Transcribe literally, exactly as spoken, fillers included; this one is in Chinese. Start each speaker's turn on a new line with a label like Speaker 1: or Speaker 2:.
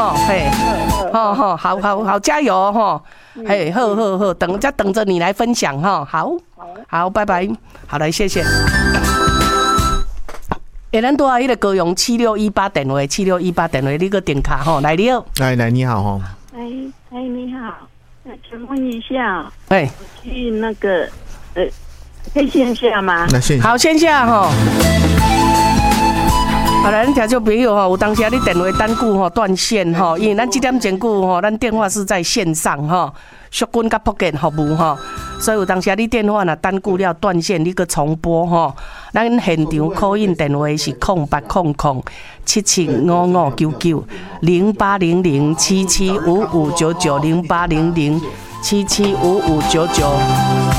Speaker 1: 哈，嘿，好好好好好，加油哈，嘿，好好好，等再等着你来分享哈，好，好，拜拜，好来，谢谢。诶，咱多啊，迄个高雄七六一八电话，七六一八电话，你个点卡吼，来你好，
Speaker 2: 来来你好哈，
Speaker 3: 哎哎你好，请问一下，
Speaker 1: 哎，
Speaker 3: 去那个呃，可以线下吗？
Speaker 2: 那线下
Speaker 1: 好线下哈。好啦，咱听众朋友吼，有当时啊，你电话等久吼断线吼，因为咱这点前久吼，咱电话是在线上吼，缩滚甲福建服务吼，所以有当时啊，你电话若等久了断线，你个重拨吼，咱现场 call in 电话是空八空空七七五五九九零八零零七七五五九九零八零零七七五五九九。